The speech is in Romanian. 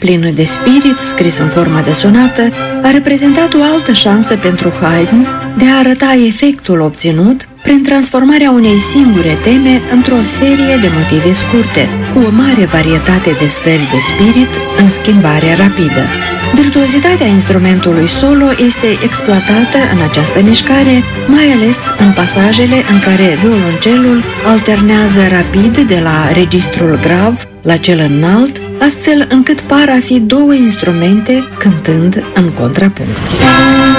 plină de spirit, scris în formă de sonată, a reprezentat o altă șansă pentru Haydn de a arăta efectul obținut prin transformarea unei singure teme într-o serie de motive scurte, cu o mare varietate de stări de spirit în schimbare rapidă. Virtuozitatea instrumentului solo este exploatată în această mișcare, mai ales în pasajele în care violoncelul alternează rapid de la registrul grav la cel înalt, astfel încât par a fi două instrumente cântând în contrapunct.